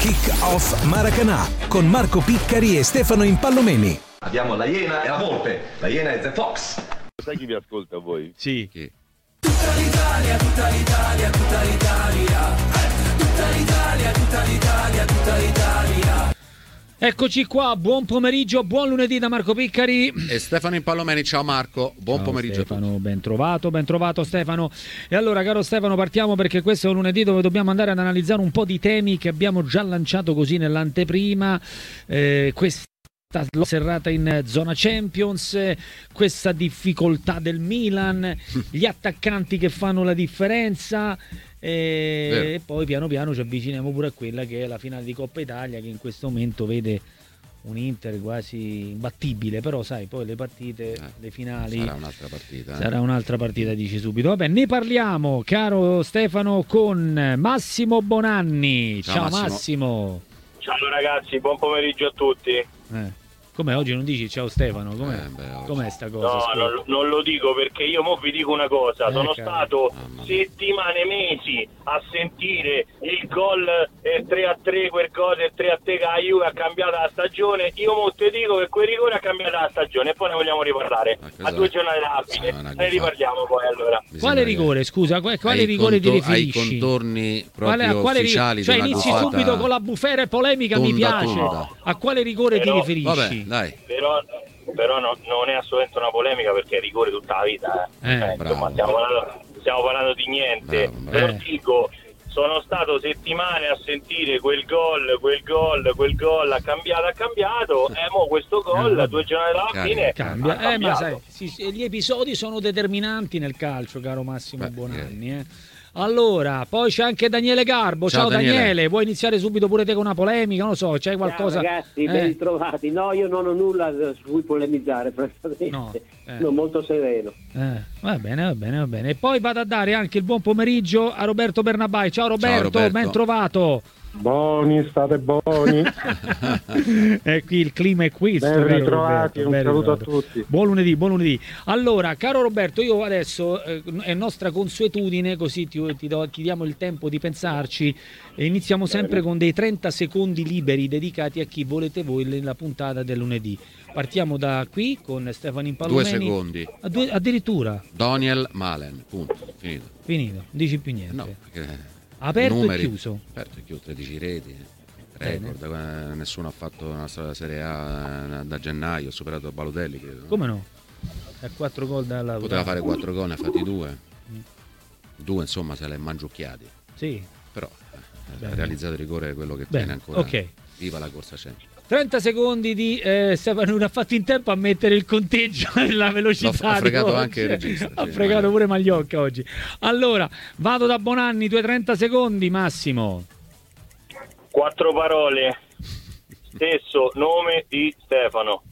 Kick Off Maracanã con Marco Piccari e Stefano Impallomeni. Abbiamo la Iena e la Volpe. La Iena è The Fox. Sai chi vi ascolta voi? Sì. Chi? Tutta l'Italia, tutta l'Italia, tutta l'Italia. Tutta l'Italia, tutta l'Italia, tutta l'Italia. Eccoci qua, buon pomeriggio, buon lunedì da Marco Piccari e Stefano Impallomeni. Ciao Marco, buon Ciao pomeriggio Stefano, a tutti. ben trovato Stefano. E allora, caro Stefano, partiamo perché questo è un lunedì dove dobbiamo andare ad analizzare un po' di temi che abbiamo già lanciato così nell'anteprima. Questa serrata in zona Champions, questa difficoltà del Milan, gli attaccanti che fanno la differenza. E poi piano piano ci avviciniamo pure a quella che è la finale di Coppa Italia, che in questo momento vede un Inter quasi imbattibile, però sai, poi le partite, le finali sarà un'altra partita, dici subito. Vabbè, ne parliamo, caro Stefano, con Massimo Bonanni. Ciao Massimo. Ciao ragazzi, buon pomeriggio a tutti. Com'è oggi non dici ciao Stefano? Com'è sta cosa? No, non lo dico perché io mo vi dico una cosa, sono stato settimane, mesi a sentire il gol 3-3, quel cosa, il 3-3 che la Juve ha cambiato la stagione. Io mo te dico che quel rigore ha cambiato la stagione e poi ne vogliamo riparlare a 2 giornate dalla fine, ne riparliamo poi allora. Quale rigore, scusa? Quale rigore ti riferisci? Ai contorni proprio ufficiali, cioè inizi subito con la bufera e polemica, mi piace. A quale rigore ti riferisci? Vabbè, dai. Però non è assolutamente una polemica perché è rigore tutta la vita. Insomma, stiamo parlando di niente. Bravo. Però dico, sono stato settimane a sentire quel gol, ha cambiato, mo questo gol, 2 giornate alla fine cambia. Ma sai, gli episodi sono determinanti nel calcio, caro Massimo Bonanni. Allora, poi c'è anche Daniele Garbo. Ciao Daniele, vuoi iniziare subito pure te con una polemica? Non lo so, c'hai qualcosa? Ciao ragazzi, ben ritrovati. No, io non ho nulla su cui polemizzare, praticamente. Sono molto sereno. Va bene. E poi vado a dare anche il buon pomeriggio a Roberto Bernabai. Ciao Roberto. Ben trovato. Buoni, state buoni. E qui il clima è qui. Ben ritrovati, un saluto a tutti. Buon lunedì. Allora, caro Roberto, io adesso è nostra consuetudine, così ti diamo il tempo di pensarci e iniziamo sempre con dei 30 secondi liberi dedicati a chi volete voi nella puntata del lunedì. Partiamo da qui con Stefano Impallomeni. 2 secondi. Addirittura. Daniel Malen, punto, finito. Dici più niente. No, perché aperto numeri, e chiuso. Aperto e chiuso, 13 reti, record, nessuno ha fatto una storia Serie A da gennaio, ha superato Balotelli, credo. Come no? A 4 gol dalla... Poteva fare 4 gol, ne ha fatti 2. 2 insomma se l'è mangiucchiati. Sì. Però ha realizzato il rigore, quello che tiene ancora. Ok. Viva la corsa Champions. 30 secondi di Stefano, non ha fatto in tempo a mettere il conteggio e la velocità. Ha fregato anche il regista. Ha fregato pure Magliocca oggi. Allora, vado da Bonanni, 30 secondi massimo. 4 parole. Stesso nome di Stefano.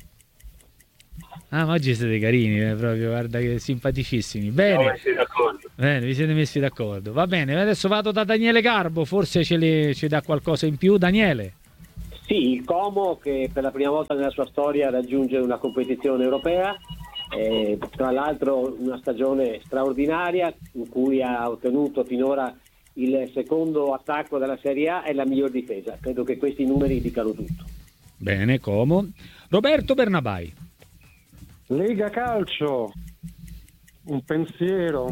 Ma oggi siete carini, proprio, guarda che simpaticissimi. Bene, vi siete messi d'accordo. Va bene, adesso vado da Daniele Garbo, forse ci dà qualcosa in più. Daniele. Sì, il Como che per la prima volta nella sua storia raggiunge una competizione europea, tra l'altro una stagione straordinaria in cui ha ottenuto finora il secondo attacco della Serie A e la miglior difesa. Credo che questi numeri dicano tutto. Bene, Como. Roberto Bernabai. Lega Calcio, un pensiero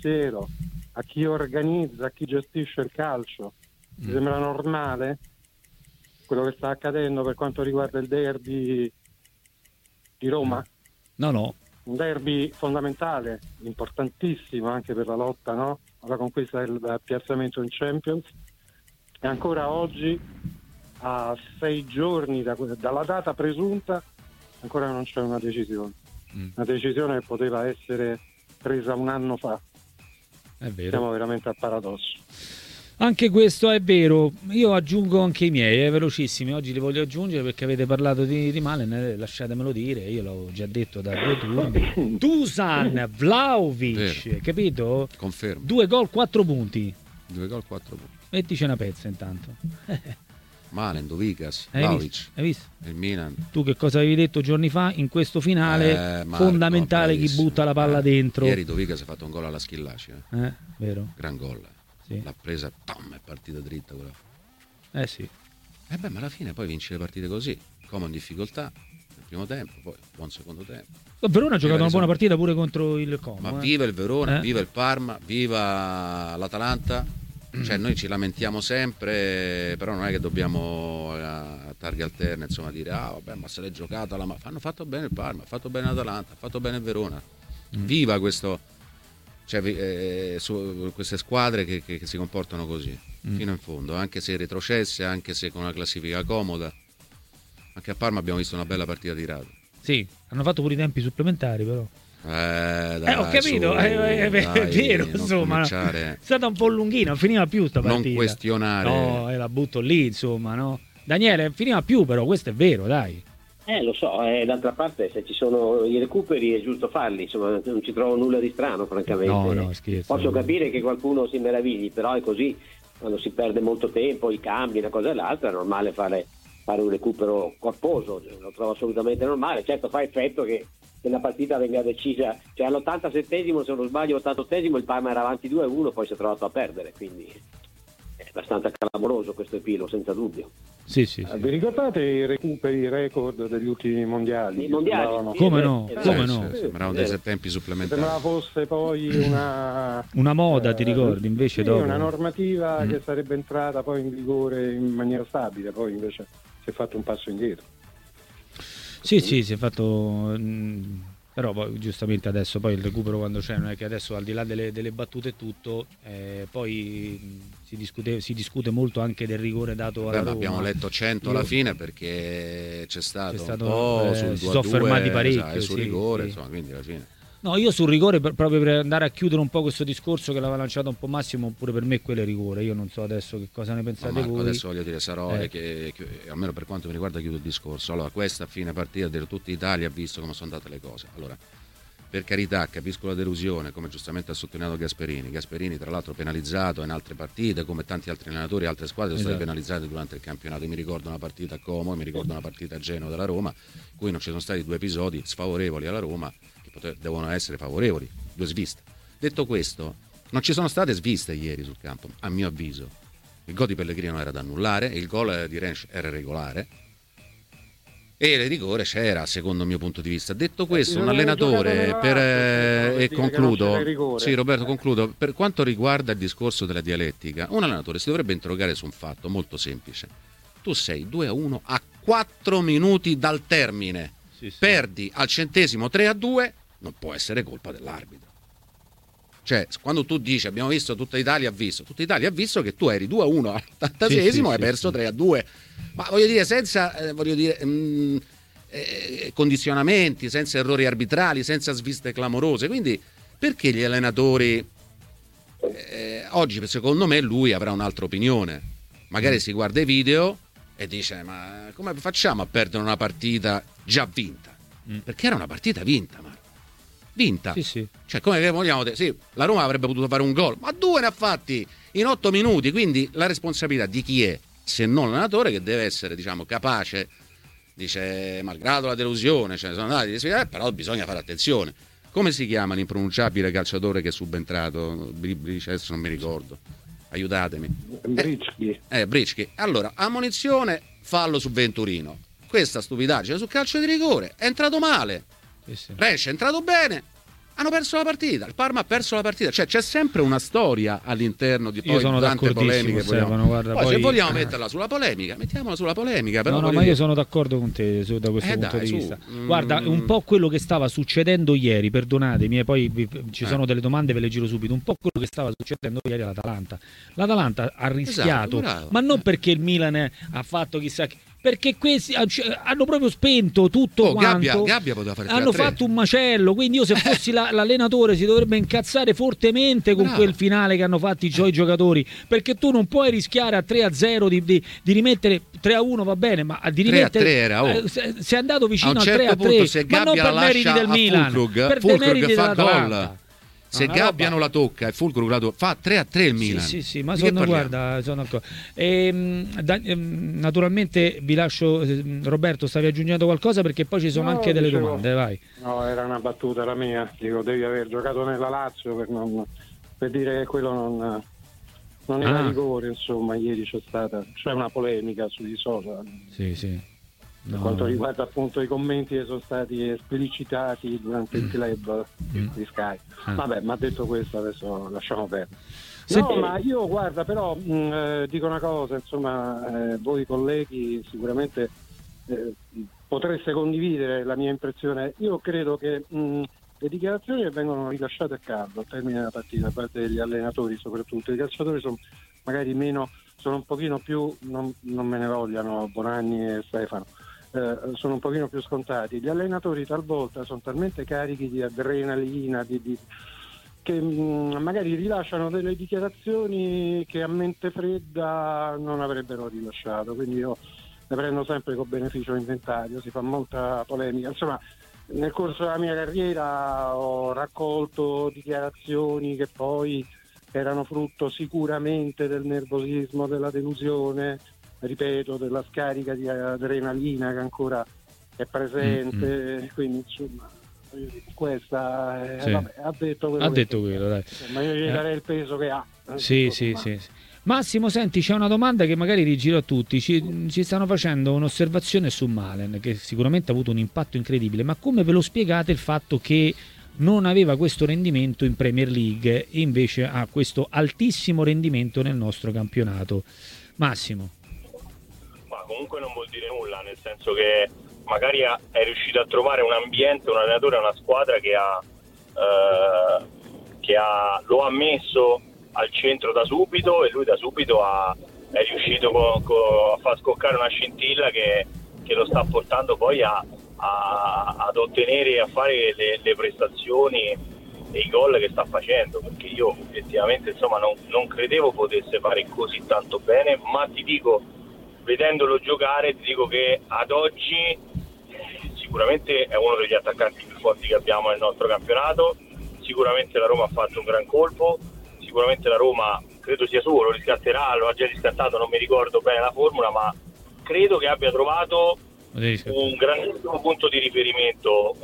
a chi organizza, a chi gestisce il calcio. Mi sembra normale quello che sta accadendo per quanto riguarda il derby di Roma? No. Un derby fondamentale, importantissimo anche per la lotta, no? Alla conquista del piazzamento in Champions. E ancora oggi, a 6 giorni dalla data presunta, ancora non c'è una decisione. Una decisione che poteva essere presa un anno fa. È vero. Siamo veramente al paradosso. Anche questo è vero, io aggiungo anche i miei, velocissimi, oggi li voglio aggiungere perché avete parlato di Malen, lasciatemelo dire, io l'ho già detto da 2 turni. Dusan Vlahovic, capito? Confermo. 2 gol, 4 punti. 2 gol, 4 punti. Mettici una pezza intanto. Malen, Dovikas, Vlahovic, hai visto? Il Milan. Tu che cosa avevi detto giorni fa? In questo finale Marco, fondamentale chi butta la palla dentro. Ieri Dovikas ha fatto un gol alla Schillaci. Vero? Gran gol. Sì. L'ha presa, è partita dritta quella. Sì. Ma alla fine poi vinci le partite così, Como in difficoltà nel primo tempo, poi buon secondo tempo. Il Verona ha giocato una buona partita pure contro il Como. Ma viva il Verona, viva il Parma, viva l'Atalanta. Cioè noi ci lamentiamo sempre, però non è che dobbiamo a targhe alterne insomma dire vabbè, ma se l'è giocata hanno fatto bene il Parma, ha fatto bene l'Atalanta, ha fatto bene il Verona. Viva questo, cioè queste squadre che si comportano così fino in fondo, anche se retrocesse, anche se con una classifica comoda. Anche a Parma abbiamo visto una bella partita di rado. Sì, hanno fatto pure i tempi supplementari però. Dai, ho capito, è vero, insomma, è stata un po' lunghina, finiva più sta partita. Non questionare. No, la butto lì, insomma, no? Daniele, finiva più però, questo è vero, dai. Lo so, d'altra parte se ci sono i recuperi è giusto farli, insomma, non ci trovo nulla di strano, francamente. No, scherzo. Posso capire che qualcuno si meravigli, però è così, quando si perde molto tempo, i cambi, una cosa e l'altra, è normale fare un recupero corposo, lo trovo assolutamente normale. Certo, fa effetto che la partita venga decisa, cioè all'87esimo, se non sbaglio, 88esimo, il Parma era avanti 2-1, poi si è trovato a perdere, quindi è abbastanza clamoroso questo epilogo, senza dubbio. Sì. Vi ricordate i recuperi record degli ultimi mondiali? I mondiali? Come no? Sembravano dei tempi supplementari. Sembrava fosse poi una moda, ti ricordi? Invece dopo una normativa che sarebbe entrata poi in vigore in maniera stabile, poi invece si è fatto un passo indietro. Sì, si è fatto, però poi giustamente adesso poi il recupero quando c'è, non è che adesso al di là delle battute e tutto, poi si discute molto anche del rigore dato alla Roma. Abbiamo letto 100 alla fine perché c'è stato un po' sul 2-2, si sono fermati parecchio sul rigore, insomma, quindi alla fine. No, io sul rigore, proprio per andare a chiudere un po' questo discorso che l'aveva lanciato un po' Massimo, pure per me quello è rigore. Io non so adesso che cosa ne pensate Marco, voi. adesso voglio dire, sarò che almeno per quanto mi riguarda chiudo il discorso. Allora, questa fine partita di tutta Italia ha visto come sono andate le cose. Allora, per carità, capisco la delusione, come giustamente ha sottolineato Gasperini tra l'altro penalizzato in altre partite, come tanti altri allenatori e altre squadre sono state penalizzate durante il campionato. Mi ricordo una partita a Como, mi ricordo una partita a Genova della Roma, in cui non ci sono stati due episodi sfavorevoli alla Roma che devono essere favorevoli, due sviste. Detto questo, non ci sono state sviste ieri sul campo, a mio avviso. Il gol di Pellegrino era da annullare, il gol di Rensch era regolare e il rigore c'era, secondo il mio punto di vista. Detto questo, un allenatore e concludo, sì Roberto, concludo, per quanto riguarda il discorso della dialettica, un allenatore si dovrebbe interrogare su un fatto molto semplice. Tu sei 2-1 a 4 minuti dal termine, perdi al 100esimo 3-2, non può essere colpa dell'arbitro. Cioè, quando tu dici abbiamo visto tutta Italia ha visto che tu eri 2-1 all'80esimo e hai perso 3-2. Ma voglio dire, senza condizionamenti, senza errori arbitrali, senza sviste clamorose. Quindi perché gli allenatori oggi, secondo me, lui avrà un'altra opinione. Magari si guarda i video e dice: ma come facciamo a perdere una partita già vinta? Perché era una partita vinta, Marco. Vinta. Sì. Cioè, come vogliamo dire? Sì, la Roma avrebbe potuto fare un gol, ma 2 ne ha fatti in 8 minuti. Quindi la responsabilità di chi è? Se non l'allenatore, che deve essere, diciamo, capace, dice, malgrado la delusione, cioè, sono andati, però bisogna fare attenzione. Come si chiama l'impronunciabile calciatore che è subentrato? Adesso non mi ricordo. Aiutatemi. Bricchi. Allora, ammonizione, fallo su Venturino. Questa stupidaggine sul calcio di rigore, è entrato male. Rensch è entrato bene, hanno perso la partita, il Parma ha perso la partita, cioè c'è sempre una storia all'interno di poi tante polemiche. Poi se vogliamo metterla sulla polemica, mettiamola sulla polemica. Però ma io sono d'accordo con te da questo punto di vista. Guarda, un po' quello che stava succedendo ieri, perdonatemi, e poi ci sono delle domande, ve le giro subito. Un po' quello che stava succedendo ieri all'Atalanta. L'Atalanta ha rischiato, ma non perché il Milan ha fatto chissà che, perché questi hanno proprio spento tutto quanto. Gabbia poteva fare hanno fatto un macello, quindi io se fossi l'allenatore si dovrebbe incazzare fortemente con quel finale che hanno fatto i giocatori, perché tu non puoi rischiare a 3-0 di rimettere 3-1, va bene, ma di rimettere 3-3 sei andato vicino a un certo al 3-3, punto, se ma non per meriti del Milan, per dei meriti dell'Atalanta. Se Gabbiano la tocca e Fulcro la tocca, fa 3-3 il Milan. Sì, ma sono d'accordo. Naturalmente vi lascio, Roberto, stavi aggiungendo qualcosa perché poi ci sono anche delle domande, vai. No, era una battuta la mia, dico, devi aver giocato nella Lazio per dire che quello non era rigore, insomma, ieri c'è una polemica sui social. Sì. Per quanto riguarda appunto i commenti che sono stati esplicitati durante il club di Sky. Vabbè, ma detto questo adesso lasciamo perdere. No, ma io guarda, però dico una cosa, insomma, voi colleghi sicuramente potreste condividere la mia impressione. Io credo che le dichiarazioni che vengono rilasciate a caldo al termine della partita da parte degli allenatori, soprattutto i calciatori, sono magari sono un pochino più, non me ne vogliano Bonanni e Stefano, sono un pochino più scontati. Gli allenatori talvolta sono talmente carichi di adrenalina, che magari rilasciano delle dichiarazioni che a mente fredda non avrebbero rilasciato, quindi io le prendo sempre con beneficio inventario, si fa molta polemica. Insomma, nel corso della mia carriera ho raccolto dichiarazioni che poi erano frutto sicuramente del nervosismo, della delusione, ripeto, della scarica di adrenalina che ancora è presente, quindi insomma questa sì. Vabbè, ha detto quello, dai. Ma io gli darei il peso che ha. Sì. Massimo, senti, c'è una domanda che magari rigiro a tutti. Ci stanno facendo un'osservazione su Malen, che sicuramente ha avuto un impatto incredibile, ma come ve lo spiegate il fatto che non aveva questo rendimento in Premier League e invece ha questo altissimo rendimento nel nostro campionato? Massimo. Ma comunque non vuol dire nulla, nel senso che magari è riuscito a trovare un ambiente, un allenatore, una squadra che lo ha messo al centro da subito, e lui da subito è riuscito a far scoccare una scintilla che lo sta portando poi ad ottenere e a fare le prestazioni e i gol che sta facendo, perché io effettivamente insomma non credevo potesse fare così tanto bene, ma ti dico, vedendolo giocare, ti dico che ad oggi sicuramente è uno degli attaccanti più forti che abbiamo nel nostro campionato. Sicuramente la Roma ha fatto un gran colpo, sicuramente la Roma credo sia suo, lo riscatterà, lo ha già riscattato, non mi ricordo bene la formula, ma credo che abbia trovato un grandissimo punto di riferimento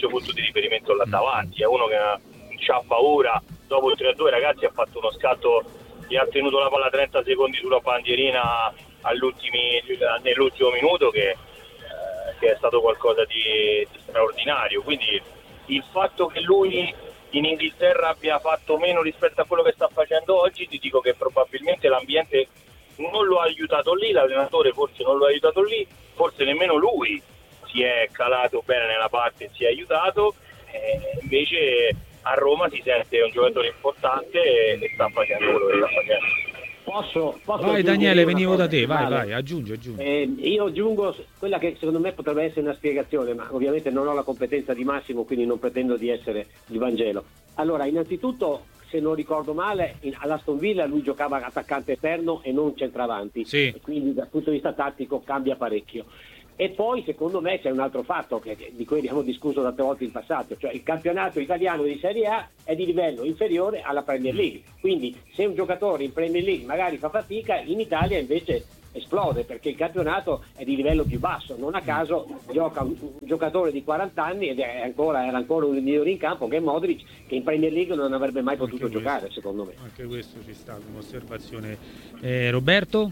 là davanti. È uno che non c'ha paura, dopo il 3-2 ragazzi ha fatto uno scatto e ha tenuto la palla 30 secondi sulla bandierina nell'ultimo minuto che è stato qualcosa di straordinario. Quindi il fatto che lui in Inghilterra abbia fatto meno rispetto a quello che sta facendo oggi, ti dico che probabilmente l'ambiente non lo ha aiutato lì, l'allenatore forse non lo ha aiutato lì, forse nemmeno lui si è calato bene nella parte e si è aiutato, invece a Roma si sente un giocatore importante e sta facendo quello che sta facendo. Posso vai Daniele, venivo da te, vai, aggiungi. Io aggiungo quella che secondo me potrebbe essere una spiegazione, ma ovviamente non ho la competenza di Massimo, quindi non pretendo di essere il Vangelo. Allora, innanzitutto, se non ricordo male, all'Aston Villa lui giocava attaccante esterno e non centravanti, e quindi dal punto di vista tattico cambia parecchio. E poi secondo me c'è un altro fatto di cui abbiamo discusso tante volte in passato, cioè il campionato italiano di Serie A è di livello inferiore alla Premier League, quindi se un giocatore in Premier League magari fa fatica, in Italia invece esplode perché il campionato è di livello più basso. Non a caso gioca un giocatore di 40 anni ed era ancora un migliore in campo, che è Modric, che in Premier League non avrebbe mai potuto giocare, secondo me. Anche questo ci sta come osservazione. Roberto?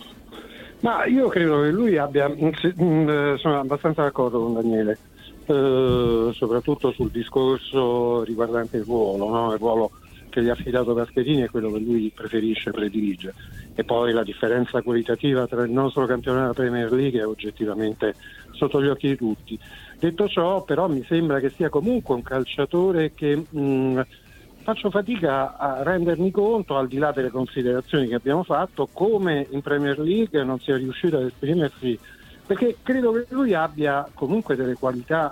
Ma io credo che lui sono abbastanza d'accordo con Daniele, soprattutto sul discorso riguardante il ruolo, no? Il ruolo che gli ha affidato Gasperini è quello che lui predilige, e poi la differenza qualitativa tra il nostro campionato e la Premier League è oggettivamente sotto gli occhi di tutti. Detto ciò, però, mi sembra che sia comunque un calciatore che faccio fatica a rendermi conto, al di là delle considerazioni che abbiamo fatto, come in Premier League non sia riuscito ad esprimersi, perché credo che lui abbia comunque delle qualità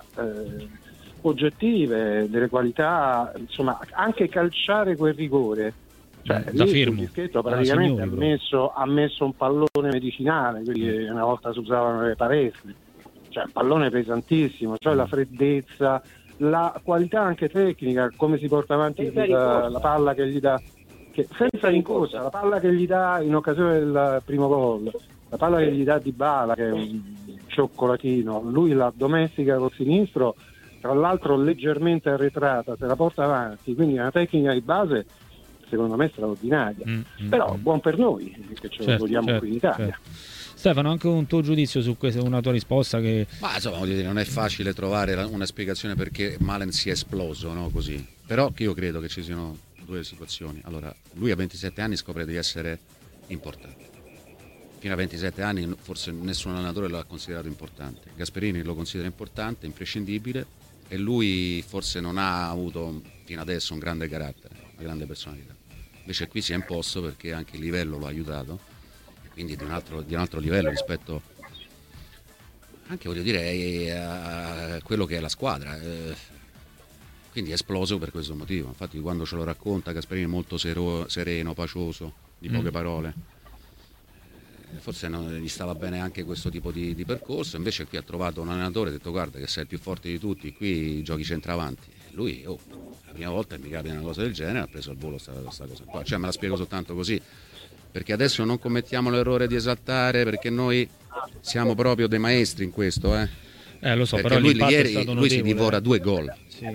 oggettive, delle qualità, insomma, anche calciare quel rigore. Cioè, da firmo. Praticamente ha messo un pallone medicinale, quindi una volta si usavano le palestre, cioè un pallone pesantissimo, cioè la freddezza, la qualità anche tecnica, come si porta avanti la palla che gli dà, senza rincorsa, la palla che gli dà in occasione del primo gol, la palla che gli dà Dybala, che è un cioccolatino, lui la domestica col sinistro, tra l'altro leggermente arretrata, se la porta avanti, quindi una tecnica di base secondo me straordinaria. Però buon per noi, che ce lo vogliamo qui in Italia. Certo. Stefano, anche un tuo giudizio su questa, una tua risposta che... Ma insomma, voglio dire, non è facile trovare una spiegazione perché Malen sia esploso, no? Così. Però io credo che ci siano due situazioni. Allora, lui a 27 anni scopre di essere importante. Fino a 27 anni forse nessun allenatore l'ha considerato importante. Gasperini lo considera importante, imprescindibile, e lui forse non ha avuto fino adesso un grande carattere, una grande personalità. Invece qui si è imposto perché anche il livello lo ha aiutato, quindi di un altro livello rispetto anche, voglio dire, a quello che è la squadra. Quindi è esploso per questo motivo. Infatti quando ce lo racconta Gasperini è molto sereno, pacioso, di poche parole. Forse non gli stava bene anche questo tipo di percorso, invece qui ha trovato un allenatore, ha detto guarda che sei il più forte di tutti, qui giochi centravanti. Lui, la prima volta che mi capita una cosa del genere, ha preso al volo sta cosa qua. Cioè me la spiego soltanto così, perché adesso non commettiamo l'errore di esaltare, perché noi siamo proprio dei maestri in questo, lo so, perché però lui ieri lui si divora 2 gol. Sì.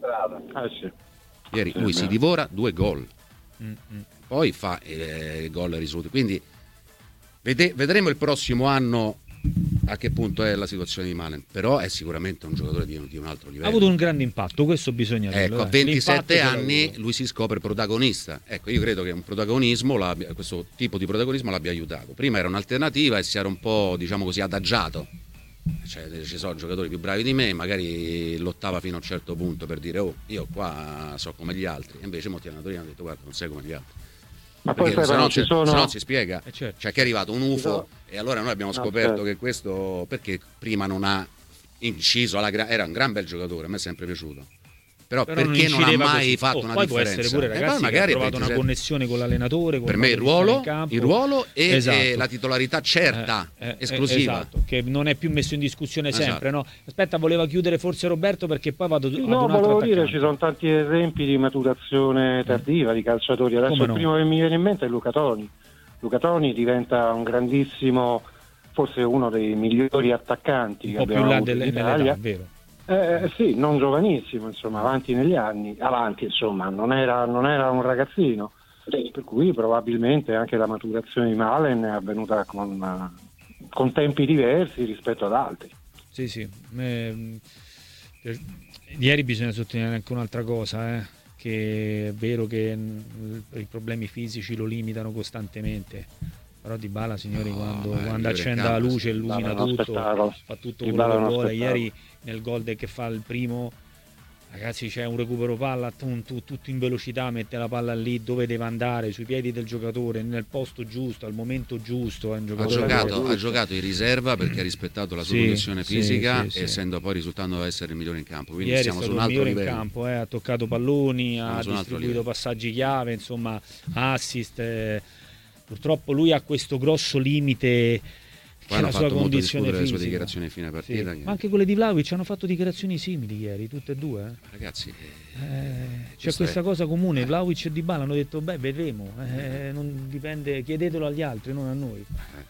Ieri lui si divora 2 gol. Poi fa gol risoluti. Quindi vedremo il prossimo anno a che punto è la situazione di Malen, però è sicuramente un giocatore di un altro livello. Ha avuto un grande impatto, questo bisogna dirlo. Ecco, a 27 anni lui si scopre protagonista. Ecco, io credo che un protagonismo, questo tipo di protagonismo l'abbia aiutato. Prima era un'alternativa e si era un po', diciamo così, adagiato. Cioè, ci sono giocatori più bravi di me, magari lottava fino a un certo punto per dire io qua so come gli altri, e invece molti allenatori hanno detto guarda non sei come gli altri. Ma perché poi se no ci sono... non si spiega, certo. Cioè che è arrivato un UFO e allora noi abbiamo scoperto che questo, perché prima non ha inciso era un gran bel giocatore, a me è sempre piaciuto, però perché non ha mai fatto una poi differenza? Può essere pure ragazzi magari che ha trovato una connessione con l'allenatore, per me il ruolo e, esatto. E la titolarità certa, esclusiva, esatto, che non è più messo in discussione sempre, no? Aspetta, voleva chiudere forse Roberto, perché poi vado ad un altro volevo dire, attaccante. ci sono tanti esempi di maturazione tardiva di calciatori. Adesso il primo che mi viene in mente è Luca Toni. Luca Toni diventa un grandissimo, forse uno dei migliori attaccanti che abbiamo avuto in Italia. Vero. Sì, non giovanissimo, insomma, avanti negli anni, non era un ragazzino, per cui probabilmente anche la maturazione di Malen è avvenuta con tempi diversi rispetto ad altri. Sì. Ieri bisogna sottolineare anche un'altra cosa, che è vero che i problemi fisici lo limitano costantemente, però Dybala, signori, quando accende la luce illumina tutto, fa tutto quello che vuole. Ieri nel gol che fa il primo, ragazzi, c'è un recupero palla, tutto in velocità, mette la palla lì dove deve andare, sui piedi del giocatore, nel posto giusto, al momento giusto. Ha giocato in riserva perché ha rispettato la sua condizione fisica, essendo poi risultando essere il migliore in campo. Quindi ieri siamo è su stato un altro livello. In campo, ha toccato palloni, ha distribuito passaggi chiave, insomma, assist. Purtroppo lui ha questo grosso limite, che è la sua condizione fisica. Le sue dichiarazioni a fine partita. Ma anche quelle di Vlahovic hanno fatto dichiarazioni simili ieri, tutte e due. Ragazzi, c'è questa cosa comune. Vlahovic e Dybala hanno detto vedremo, non dipende, chiedetelo agli altri, non a noi.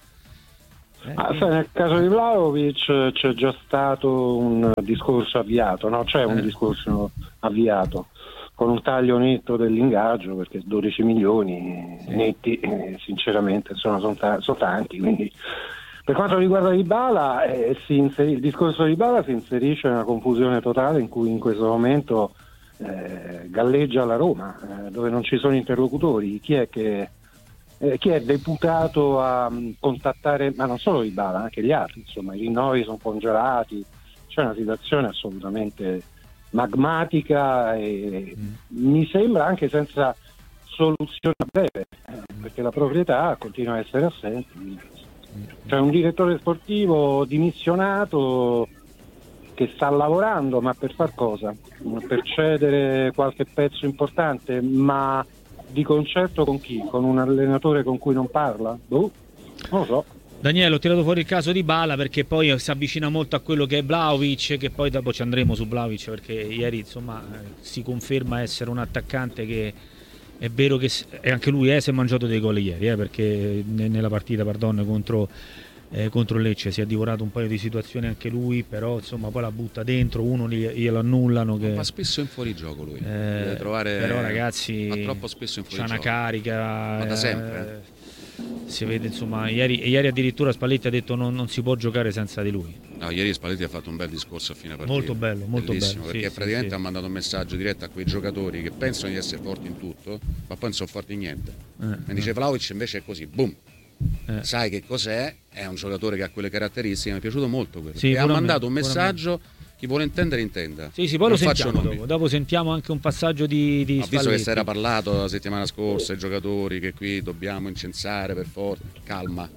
Nel caso di Vlahovic c'è già stato un discorso avviato, no? C'è un discorso avviato con un taglio netto dell'ingaggio, perché 12 milioni netti sinceramente sono tanti, quindi per quanto riguarda Dybala, il discorso di Dybala si inserisce in una confusione totale in cui in questo momento galleggia la Roma, dove non ci sono interlocutori. Chi è deputato a contattare, ma non solo Dybala, anche gli altri, insomma i rinnovi sono congelati, c'è una situazione assolutamente magmatica e mi sembra anche senza soluzione a breve, perché la proprietà continua a essere assente. C'è un direttore sportivo dimissionato che sta lavorando, ma per far cosa? Per cedere qualche pezzo importante, ma di concerto con chi? Con un allenatore con cui non parla? Non lo so. Daniele, ho tirato fuori il caso di Dybala perché poi si avvicina molto a quello che è Vlahovic, che poi dopo ci andremo su Vlahovic, perché ieri insomma si conferma essere un attaccante che è vero che anche lui si è mangiato dei gol ieri, perché nella partita contro contro Lecce si è divorato un paio di situazioni anche lui, però insomma poi la butta dentro, uno glielo annullano che... Ma spesso in fuorigioco lui, deve trovare... però ragazzi, ma troppo spesso in fuorigioco, c'ha una carica, ma da sempre, si vede, insomma, ieri addirittura Spalletti ha detto non si può giocare senza di lui. No, ieri Spalletti ha fatto un bel discorso a fine partita, molto bello, bellissimo, perché sì, praticamente sì. ha mandato un messaggio diretto a quei giocatori che pensano di essere forti in tutto, ma poi non sono forti in niente. Mi dice Vlahovic invece è così, boom. Sai che cos'è? È un giocatore che ha quelle caratteristiche, mi è piaciuto molto quello. Sì, e ha mandato un messaggio, chi vuole intendere intenda. Sì, poi lo sentiamo dopo sentiamo anche un passaggio di Spalletti. Visto che si era parlato la settimana scorsa ai giocatori che qui dobbiamo incensare per forza, calma,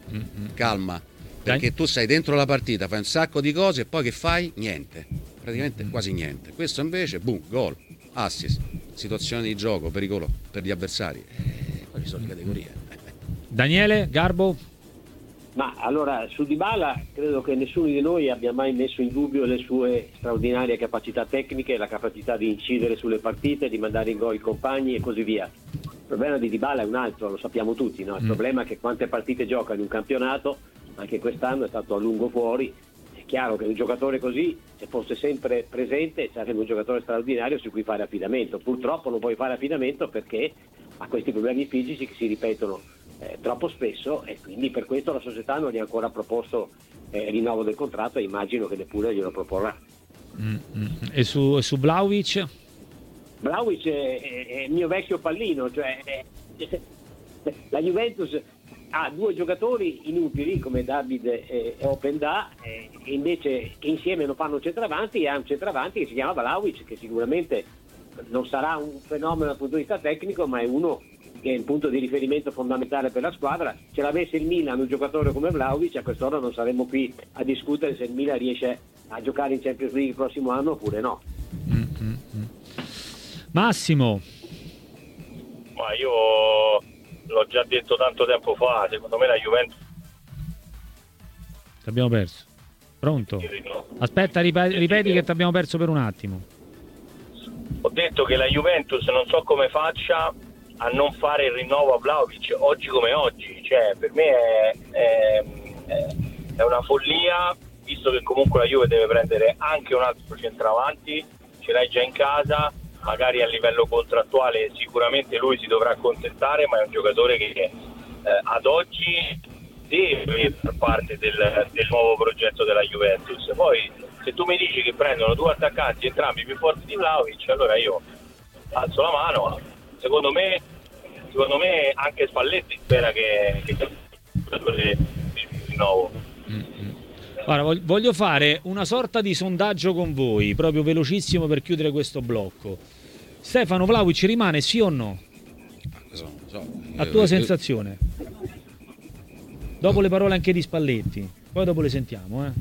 perché tu sei dentro la partita, fai un sacco di cose e poi che fai? Niente, praticamente quasi niente. Questo invece, boom, gol, assist, situazione di gioco, pericolo per gli avversari, poi ci sono le categorie. Daniele Garbo? Ma allora, su Dybala credo che nessuno di noi abbia mai messo in dubbio le sue straordinarie capacità tecniche, la capacità di incidere sulle partite, di mandare in gol i compagni e così via. Il problema di Dybala è un altro, lo sappiamo tutti, no? Il problema è che quante partite gioca in un campionato, anche quest'anno è stato a lungo fuori. È chiaro che un giocatore così, se fosse sempre presente, sarebbe un giocatore straordinario su cui fare affidamento. Purtroppo non puoi fare affidamento perché ha questi problemi fisici che si ripetono troppo spesso, e quindi per questo la società non gli ha ancora proposto il rinnovo del contratto, e immagino che neppure glielo proporrà. E su Vlahovic? Vlahovic è il mio vecchio pallino, cioè la Juventus ha due giocatori inutili come David e Openda, e invece che insieme non fanno centravanti, e ha un centravanti che si chiama Vlahovic, che sicuramente non sarà un fenomeno dal punto di vista tecnico, ma è uno che è il punto di riferimento fondamentale per la squadra. Ce l'avesse il Milan un giocatore come Vlahovic, a quest'ora non saremmo qui a discutere se il Milan riesce a giocare in Champions League il prossimo anno oppure no. Massimo? Ma io l'ho già detto tanto tempo fa, secondo me la Juventus... Ti abbiamo perso. Pronto? Aspetta, ripeti che ti abbiamo perso per un attimo. Ho detto che la Juventus non so come faccia a non fare il rinnovo a Vlahovic oggi come oggi, cioè per me è una follia, visto che comunque la Juve deve prendere anche un altro centravanti, ce l'hai già in casa, magari a livello contrattuale sicuramente lui si dovrà accontentare, ma è un giocatore che ad oggi deve far parte del nuovo progetto della Juventus. Poi se tu mi dici che prendono due attaccanti entrambi più forti di Vlahovic, allora io alzo la mano. Secondo me anche Spalletti spera che il rinnovo. Allora, voglio fare una sorta di sondaggio con voi, proprio velocissimo per chiudere questo blocco. Stefano, Vlahovic rimane sì o no? Non so. La tua sensazione? Dopo le parole anche di Spalletti, poi dopo le sentiamo. Come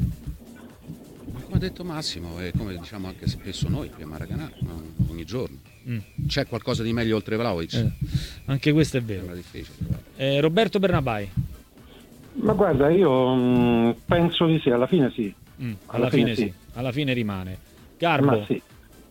ha detto Massimo, e come diciamo anche spesso noi qui a Maracanã, ogni giorno. C'è qualcosa di meglio oltre Vlahovic? Anche questo è vero. Difficile. Roberto Bernabai? Ma guarda, io penso di sì, alla fine sì. Alla fine sì, alla fine rimane. Garbo? Ma sì.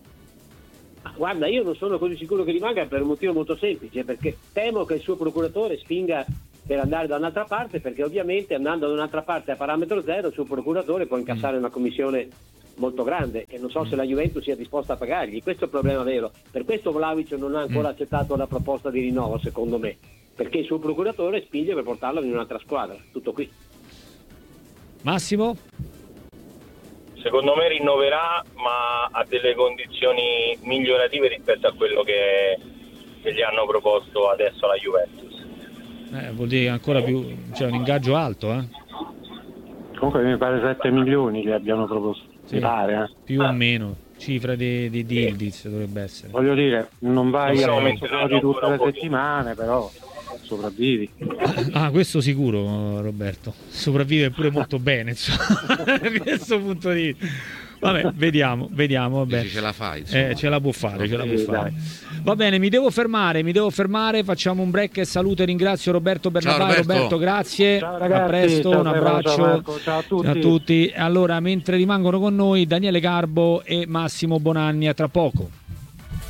Guarda, io non sono così sicuro che rimanga per un motivo molto semplice, perché temo che il suo procuratore spinga per andare da un'altra parte, perché ovviamente andando da un'altra parte a parametro zero il suo procuratore può incassare una commissione molto grande e non so se la Juventus sia disposta a pagargli. Questo è il problema vero. Per questo Vlahovic non ha ancora accettato la proposta di rinnovo, secondo me, perché il suo procuratore spinge per portarlo in un'altra squadra. Tutto qui. Massimo? Secondo me rinnoverà, ma a delle condizioni migliorative rispetto a quello che gli hanno proposto adesso alla Juventus. Vuol dire ancora più, cioè un ingaggio alto, Comunque mi pare 7 milioni che abbiano proposto. Sì, mi pare, più o meno, cifra di Ildiz dovrebbe essere. Voglio dire, non vai a di tutte le settimane, però sopravvivi. Questo sicuro, Roberto. Sopravvive pure molto bene, da questo punto di vista. Vabbè, vediamo. Vabbè. Ce la fai. Ce la può fare. Va bene, mi devo fermare, facciamo un break e saluto e ringrazio Roberto Bernabai. Roberto, grazie. Ciao, ragazzi. A presto, un abbraccio ciao a tutti. Allora, mentre rimangono con noi Daniele Garbo e Massimo Bonanni, a tra poco.